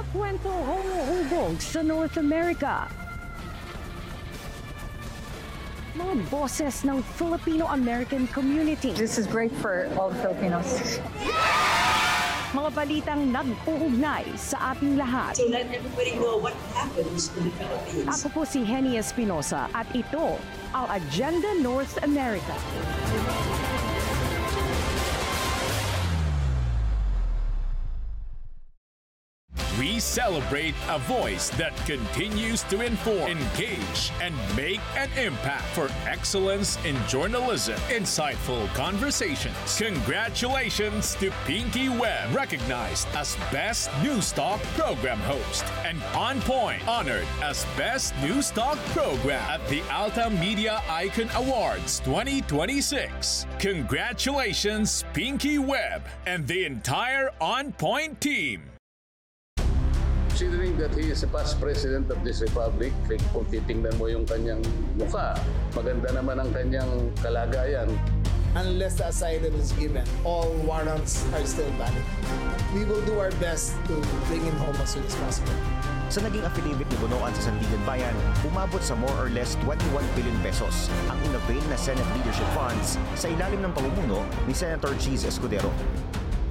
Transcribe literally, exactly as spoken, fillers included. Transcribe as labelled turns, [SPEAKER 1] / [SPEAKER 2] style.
[SPEAKER 1] kwento humuhubog sa North America. Mga boses ng Filipino-American community.
[SPEAKER 2] This is great for all Filipinos.
[SPEAKER 1] Mga balitang nag-uugnay sa ating lahat.
[SPEAKER 3] To let everybody know what happens in the Philippines.
[SPEAKER 1] Ako po si Henny Espinosa at ito ang Agenda North America.
[SPEAKER 4] We celebrate a voice that continues to inform, engage, and make an impact for excellence in journalism. Insightful conversations. Congratulations to Pinky Webb, recognized as Best News Talk Program Host, and On Point, honored as Best News Talk Program at the Alta Media Icon Awards twenty twenty-six. Congratulations, Pinky Webb and the entire On Point team.
[SPEAKER 5] Considering that he is a past president of this republic, like, kung titingnan mo yung kanyang mukha, maganda naman ang kanyang kalagayan.
[SPEAKER 6] Unless the asylum is given, all warrants are still valid. We will do our best to bring him home as soon as possible.
[SPEAKER 7] Sa naging affidavit ni Bonoan sa Sandigan Bayan, umabot sa more or less twenty-one billion pesos ang inavail na Senate leadership funds sa ilalim ng pamumuno ni Senator Cheese Escudero.